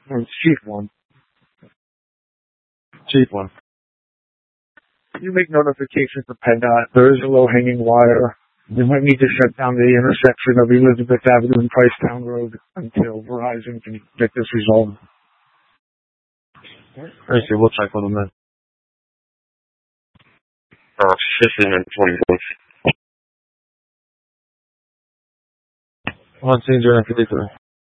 It's Chief One. Chief One. You make notification for PennDOT. There is a low-hanging wire. You might need to shut down the intersection of Elizabeth Avenue and Pricetown Road until Verizon can get this resolved. I see. We'll check on them then. 15 and 20 votes. On scene during 53.